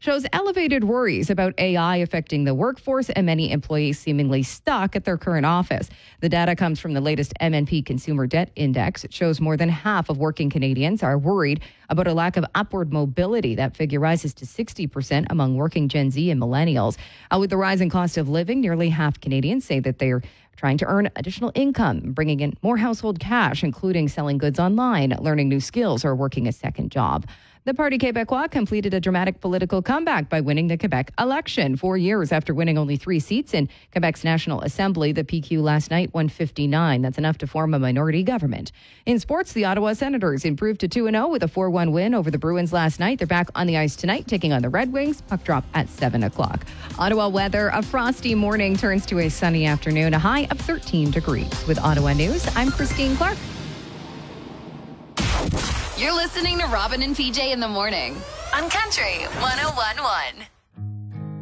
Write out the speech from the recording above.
shows elevated worries about AI affecting the workforce and many employees seemingly stuck at their current office. The data comes from the latest MNP Consumer Debt Index. It shows more than half of working Canadians are worried about a lack of upward mobility. That figure rises to 60% among working Gen Z and millennials. With the rising cost of living, nearly half Canadians say that they're trying to earn additional income, bringing in more household cash, including selling goods online, learning new skills, or working a second job. The Parti Québécois completed a dramatic political comeback by winning the Quebec election. 4 years after winning only 3 seats in Quebec's National Assembly, the PQ last night won 59. That's enough to form a minority government. In sports, the Ottawa Senators improved to 2-0 with a 4-1 win over the Bruins last night. They're back on the ice tonight, taking on the Red Wings. Puck drop at 7 o'clock. Ottawa weather, a frosty morning turns to a sunny afternoon, a high of 13 degrees. With Ottawa News, I'm Christine Clark. You're listening to Robin and PJ in the morning on Country 101.1.